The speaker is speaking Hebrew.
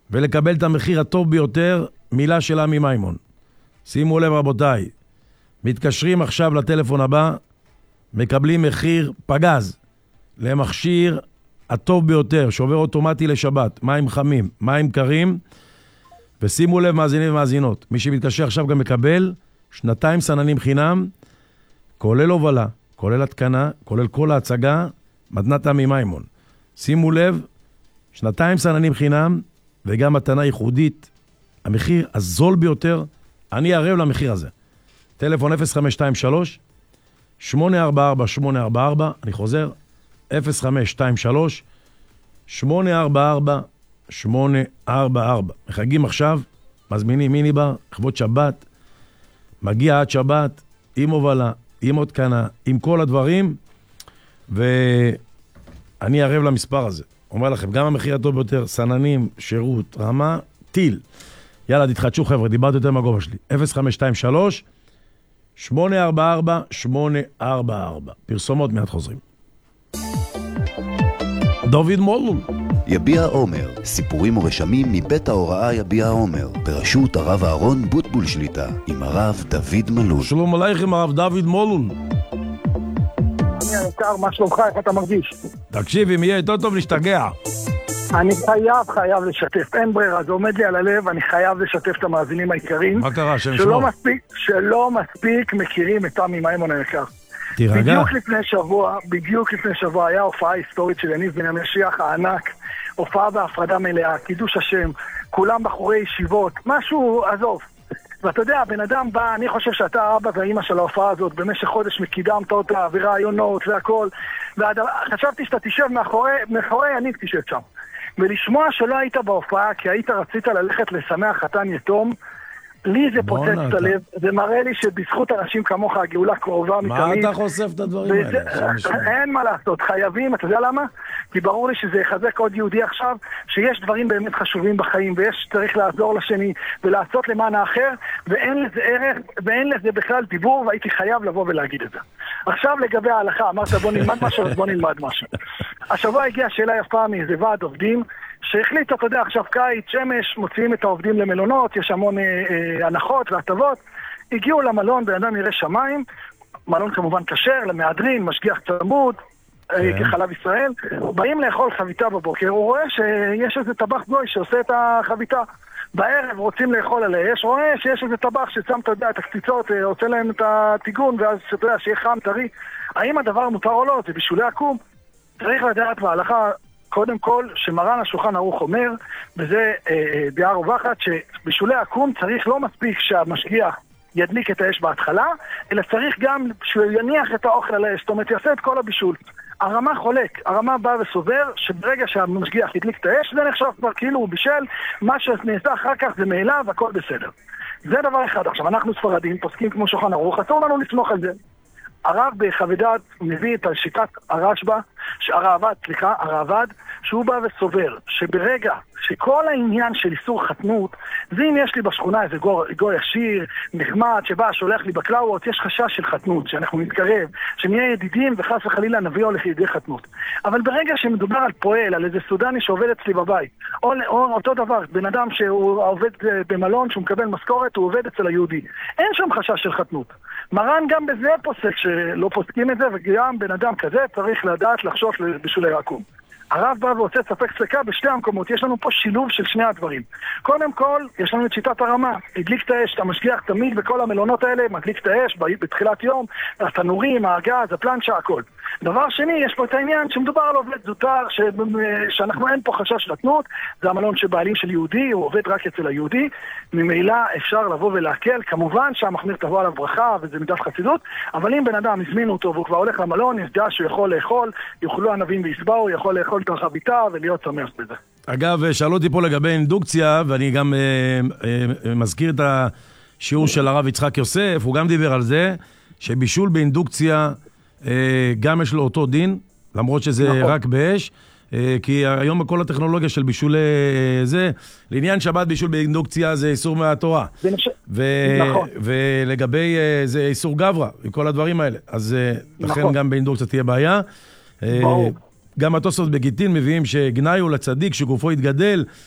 ולקבל את המחיר הטוב ביותר, מילה של עמי מימון. שימו לב רבותיי, מתקשרים עכשיו לטלפון הבא, מקבלים מחיר פגז למכשיר הטוב ביותר, שעובר אוטומטי לשבת, מים חמים, מים קרים, ושימו לב מאזינים ומאזינות, מי שמתקשר עכשיו גם מקבל 2 סננים חינם, כולל הובלה, כולל התקנה, כולל כל ההצגה, מתנת עמי מימון. שימו לב, 2 סננים חינם, וגם מתנה ייחודית, המחיר הזול ביותר, אני ערב למחיר הזה. טלפון 0523 844 844, אני חוזר, 0523 844 844. מחגים עכשיו, מזמינים מיניבר, לכבוד שבת, מגיע עד שבת, עם הובלה, עם עוד קנה, עם כל הדברים, ואני ערב למספר הזה. אומר לכם, גם המחיר הטוב ביותר, סננים, שירות, רמה, טיל. יאללה, תתחדשו חבר'ה, דיברתי יותר מהגובה שלי. 0523 844 844. פרסומות מיד חוזרים. דוד מולול. יביע עומר, סיפורים ורשמים מבית ההוראה יביע עומר, בראשות הרב אהרון בוטבול שליטה, עם הרב דוד מלול. שלום עליכם הרב דוד מולול. אני היקר, מה שלומך? איך אתה מרגיש? תקשיב, אם יהיה יותר טוב נשתגע. אני חייב לשתף, אין ברירה, זה עומד לי על הלב, אני חייב לשתף את המאזינים העיקריים. מה קרה, שם שמור? שלא מספיק מכירים את עמי מימון היקר. תירגע. בדיוק לפני שבוע היה הופעה היסטורית של יניב בן המשיח הענק, הופעה בהפרדה מלאה, קידוש השם, כולם בחורי ישיבות, משהו, עזוב. ואתה יודע, בן אדם בא, אני חושב שאתה האבא והאמא של ההופעה הזאת, במשך חודש מקידמת אותה, ורעיונות והכל, חשבתי שאתה תשב מאחורי יניב תשב שם. ולשמוע שלא היית בהופעה, כי רצית ללכת לשמח חתן יתום, לי זה פוצץ את הלב, זה מראה לי שבזכות אנשים כמוך הגאולה קרובה מתמיד. מה אתה חושף את הדברים האלה? אין מה לעשות, חייבים, אתה יודע למה? כי ברור לי שזה יחזק עוד יהודי עכשיו, שיש דברים באמת חשובים בחיים, ויש צריך לעזור לשני, ולעשות למען האחר, ואין לזה ערך, ואין לזה בכלל דיבור, והייתי חייב לבוא ולהגיד את זה. עכשיו לגבי ההלכה, אמרת בוא נלמד משהו, אז בוא נלמד משהו. השבוע הגיעה שאלה יפה מאיזה ועד עובדים, שהחליט, אתה יודע, עכשיו קיץ, שמש, מוציאים את העובדים למלונות, יש המון הנחות והטבות, הגיעו למלון, בן אדם ירא שמיים, מלון כמובן כשר, למהדרין, משגיח צמוד, כחלב ישראל, באים לאכול חביתה בבוקר, הוא רואה שיש איזה טבח גוי שעושה את החביתה, בערב רוצים לאכול על האש, רואה שיש איזה טבח ששם, אתה יודע, את הקציצות, עושה להם את הטיגון, ואז שאתה יודע, שיהיה חם, טרי, האם הדבר מותר או לא? זה בשולי עקום, צריך לדעת בהלכה, קודם כל, שמרן השולחן ערוך אומר, וזה דעה רווחת, שבשולי עקום צריך לא מספיק שהמשגיח ידליק את האש בהתחלה, אלא צריך גם שהוא יניח את האוכל על האש, זאת אומרת, יעשה את כל הבישול. הרמה חולק, הרמה בא וסובר, שברגע שהמשגיח ידליק את האש, זה נחשב כבר כאילו הוא בישל, מה שנעשה אחר כך זה מאליו, הכל בסדר. זה דבר אחד. עכשיו, אנחנו ספרדים, פוסקים כמו שולחן ערוך, אסור לנו לסמוך על זה. הרב בחוות מביא את שיטת הרשב"א, הרעב"ד, שהוא בא וסובר שברגע שכל העניין של איסור חתנות, זה אם יש לי בשכונה איזה גוי עשיר, נחמד, שבא, שולח לי בקלאוות, יש חשש של חתנות, שאנחנו נתקרב, שנהיה ידידים וחס וחלילה נביא הולך לידי חתנות. אבל ברגע שמדובר על פועל, על איזה סודני שעובד אצלי בבית, או אותו דבר, בן אדם שהוא עובד במלון, שהוא מקבל משכורת, הוא עובד אצל היהודי. אין שם חשש של חתנות. מרן גם בזה פוסק שלא פוסקים את זה, וגם בן אדם כזה צריך לדעת לחשוב בשולי עקום. הרב בא ועושה ספק ספקה בשתי המקומות, יש לנו פה שילוב של שני הדברים. קודם כל, יש לנו את שיטת הרמה, הדליק את האש, אתה משגיח תמיד בכל המלונות האלה, מדליק את האש בתחילת יום, התנורים, הגז, הפלנצ'ה, הכל. דבר שני, יש פה את העניין שמדובר על עובד זוטר, שאנחנו אין פה חשש לתנות, זה המלון שבעלים של יהודי, הוא עובד רק אצל היהודי, ממילא אפשר לבוא ולהקל, כמובן שהמחמיר תבוא עליו ברכה, וזה מידת חסידות, אבל אם בן אדם הזמינו אותו והוא כבר הולך למלון, ידע שהוא יכול לאכול, יאכלו ענבים ויסבאו, יכול לאכול את החביתה ולהיות שמח בזה. אגב, שאלו אותי פה לגבי אינדוקציה, ואני גם מזכיר את השיעור של הרב יצחק יוסף, הוא גם דיבר על זה, שבישול באינדוקציה גם יש לו אותו דין, למרות שזה נכון. רק באש, כי היום בכל הטכנולוגיה של בישול זה, לעניין שבת בישול באינדוקציה זה איסור מהתורה. נכון. ולגבי זה איסור גברה, וכל הדברים האלה. אז לכן נכון. גם באינדוקציה תהיה בעיה. ברור. גם התוספות בגיטין מביאים שגנאי הוא לצדיק, שגופו יתגדל,